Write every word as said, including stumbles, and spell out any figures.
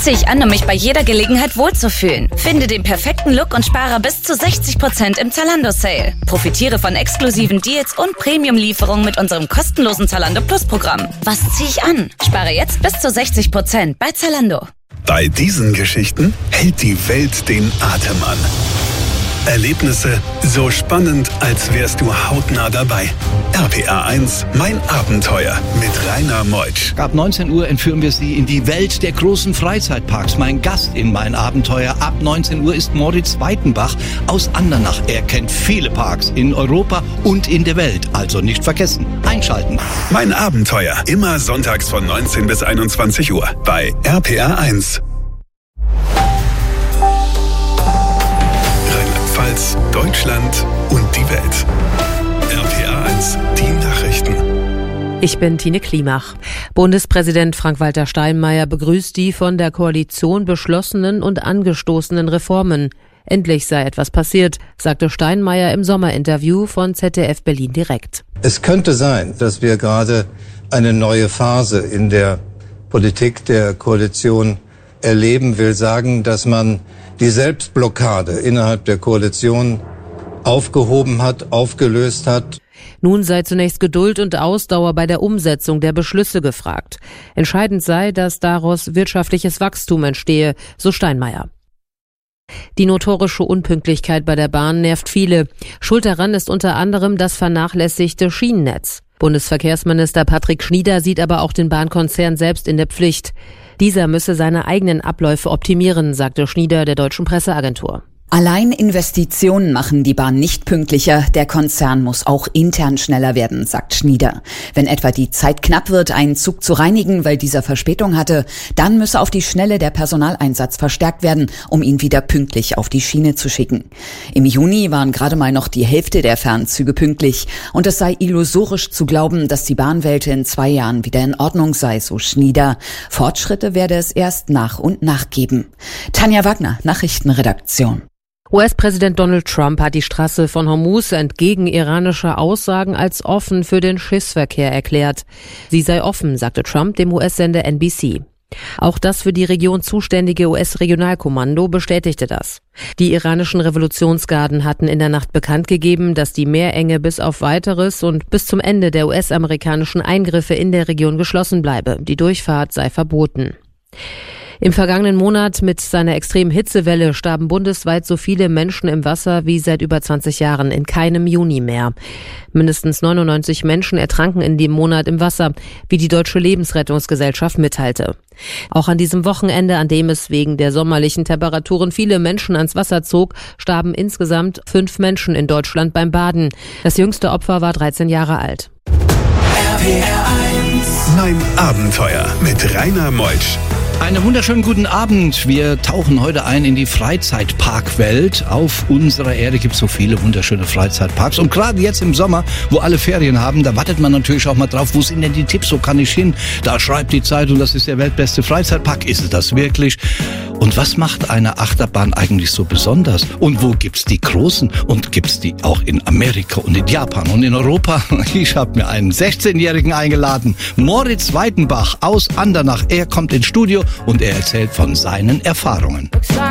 ziehe ich an, um mich bei jeder Gelegenheit wohlzufühlen? Finde den perfekten Look und spare bis zu sechzig Prozent im Zalando-Sale. Profitiere von exklusiven Deals und Premium-Lieferungen mit unserem kostenlosen Zalando Plus-Programm. Was ziehe ich an? Spare jetzt bis zu sechzig Prozent bei Zalando. Bei diesen Geschichten hält die Welt den Atem an. Erlebnisse so spannend, als wärst du hautnah dabei. R P R eins, mein Abenteuer mit Rainer Meutsch. Ab neunzehn Uhr entführen wir Sie in die Welt der großen Freizeitparks. Mein Gast in mein Abenteuer ab neunzehn Uhr ist Moritz Weitenbach aus Andernach. Er kennt viele Parks in Europa und in der Welt. Also nicht vergessen, einschalten. Mein Abenteuer, immer sonntags von neunzehn bis einundzwanzig Uhr bei R P R eins. Rheinland-Pfalz, Deutschland und die Welt. R P R eins, die Nachrichten. Ich bin Tine Klimach. Bundespräsident Frank-Walter Steinmeier begrüßt die von der Koalition beschlossenen und angestoßenen Reformen. Endlich sei etwas passiert, sagte Steinmeier im Sommerinterview von Z D F Berlin direkt. Es könnte sein, dass wir gerade eine neue Phase in der Politik der Koalition erleben. Will sagen, dass man die Selbstblockade innerhalb der Koalition aufgehoben hat, aufgelöst hat. Nun sei zunächst Geduld und Ausdauer bei der Umsetzung der Beschlüsse gefragt. Entscheidend sei, dass daraus wirtschaftliches Wachstum entstehe, so Steinmeier. Die notorische Unpünktlichkeit bei der Bahn nervt viele. Schuld daran ist unter anderem das vernachlässigte Schienennetz. Bundesverkehrsminister Patrick Schnieder sieht aber auch den Bahnkonzern selbst in der Pflicht. Dieser müsse seine eigenen Abläufe optimieren, sagte Schnieder der Deutschen Presseagentur. Allein Investitionen machen die Bahn nicht pünktlicher. Der Konzern muss auch intern schneller werden, sagt Schnieder. Wenn etwa die Zeit knapp wird, einen Zug zu reinigen, weil dieser Verspätung hatte, dann müsse auf die Schnelle der Personaleinsatz verstärkt werden, um ihn wieder pünktlich auf die Schiene zu schicken. Im Juni waren gerade mal noch die Hälfte der Fernzüge pünktlich. Und es sei illusorisch zu glauben, dass die Bahnwelt in zwei Jahren wieder in Ordnung sei, so Schnieder. Fortschritte werde es erst nach und nach geben. Tanja Wagner, Nachrichtenredaktion. U S-Präsident Donald Trump hat die Straße von Hormuz entgegen iranischer Aussagen als offen für den Schiffsverkehr erklärt. Sie sei offen, sagte Trump dem U S-Sender N B C. Auch das für die Region zuständige U S-Regionalkommando bestätigte das. Die iranischen Revolutionsgarden hatten in der Nacht bekannt gegeben, dass die Meerenge bis auf Weiteres und bis zum Ende der U S-amerikanischen Eingriffe in der Region geschlossen bleibe. Die Durchfahrt sei verboten. Im vergangenen Monat mit seiner extremen Hitzewelle starben bundesweit so viele Menschen im Wasser wie seit über zwanzig Jahren, in keinem Juni mehr. Mindestens neunundneunzig Menschen ertranken in dem Monat im Wasser, wie die Deutsche Lebensrettungsgesellschaft mitteilte. Auch an diesem Wochenende, an dem es wegen der sommerlichen Temperaturen viele Menschen ans Wasser zog, starben insgesamt fünf Menschen in Deutschland beim Baden. Das jüngste Opfer war dreizehn Jahre alt. R P R eins, mein Abenteuer mit Rainer Meutsch. Einen wunderschönen guten Abend. Wir tauchen heute ein in die Freizeitparkwelt. Auf unserer Erde gibt es so viele wunderschöne Freizeitparks. Und gerade jetzt im Sommer, wo alle Ferien haben, da wartet man natürlich auch mal drauf, wo sind denn die Tipps, wo kann ich hin? Da schreibt die Zeitung, das ist der weltbeste Freizeitpark. Ist es das wirklich? Und was macht eine Achterbahn eigentlich so besonders? Und wo gibt's die großen? Und gibt's die auch in Amerika und in Japan und in Europa? Ich habe mir einen sechzehnjährigen eingeladen, Moritz Weitenbach aus Andernach. Er kommt ins Studio und er erzählt von seinen Erfahrungen.